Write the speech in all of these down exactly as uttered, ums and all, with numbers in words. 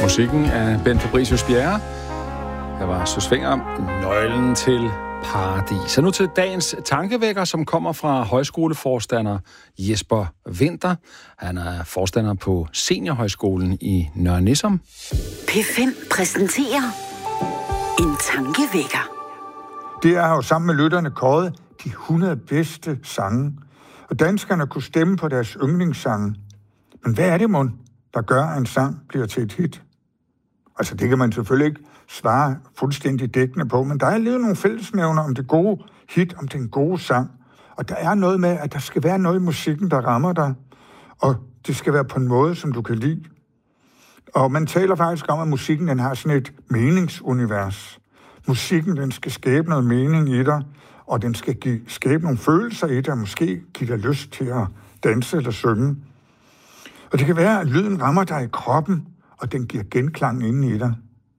Musikken af Ben Fabricius Bjerre. Jeg var Søs Fenger, nøglen til paradis. Så nu til dagens tankevækker, som kommer fra højskoleforstander Jesper Winther. Han er forstander på Seniorhøjskolen i Nørre Nissum. P fem præsenterer en tankevækker. Det er jo sammen med lytterne kåret de hundrede bedste sange, og danskerne kunne stemme på deres yndlingssange. Men hvad er det, mon, der gør, at en sang bliver til et hit? Altså, det kan man selvfølgelig ikke svare fuldstændig dækkende på, men der er lidt nogle fællesnævner om det gode hit, om den gode sang. Og der er noget med, at der skal være noget i musikken, der rammer dig, og det skal være på en måde, som du kan lide. Og man taler faktisk om, at musikken den har sådan et meningsunivers. Musikken den skal skabe noget mening i dig, og den skal give, skabe nogle følelser i dig, og måske give dig lyst til at danse eller synge. Og det kan være, at lyden rammer dig i kroppen, og den giver genklang inde i dig.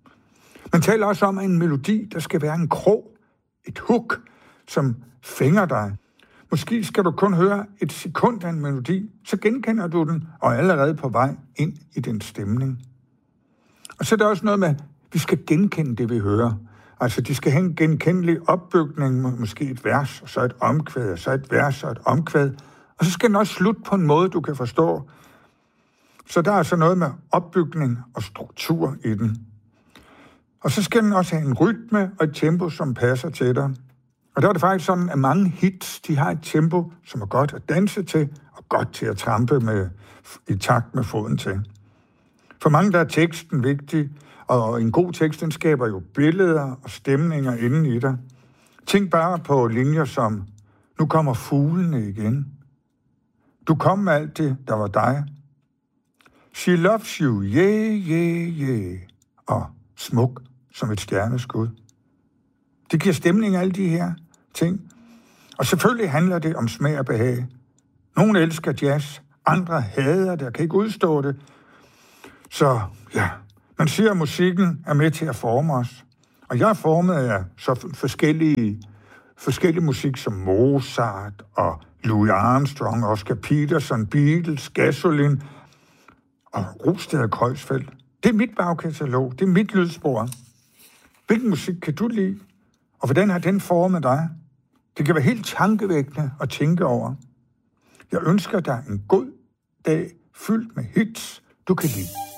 Man taler også om, at en melodi, der skal være en krog, et hook, som fænger dig. Måske skal du kun høre et sekund af en melodi, så genkender du den, og er allerede på vej ind i den stemning. Og så er der også noget med, at vi skal genkende det, vi hører. Altså, de skal have en genkendelig opbygning, måske et vers, og så et omkvæd, og så et vers og et omkvæd. Og så skal den også slutte på en måde, du kan forstå. Så der er altså noget med opbygning og struktur i den. Og så skal den også have en rytme og et tempo, som passer til dig. Og der er det faktisk sådan, at mange hits, de har et tempo, som er godt at danse til, og godt til at trampe med, i takt med foden til. For mange der er teksten vigtig, og en god tekst, den skaber jo billeder og stemninger inden i dig. Tænk bare på linjer som, nu kommer fuglene igen. Du kom med alt det, der var dig. She loves you, yeah, yeah, yeah. Og smuk som et stjerneskud. Det giver stemning af alle de her ting. Og selvfølgelig handler det om smag og behag. Nogle elsker jazz, andre hader det og kan ikke udstå det. Så ja, man siger, at musikken er med til at forme os. Og jeg er formet af så forskellige, forskellige musik som Mozart og Louis Armstrong, Oscar Peterson, Beatles, Gasoline og Rosted og Kreuzfeldt. Det er mit bagkatalog, det er mit lydspor. Hvilken musik kan du lide? Og hvordan har den formet dig? Det kan være helt tankevækkende at tænke over. Jeg ønsker dig en god dag fyldt med hits, du kan lide.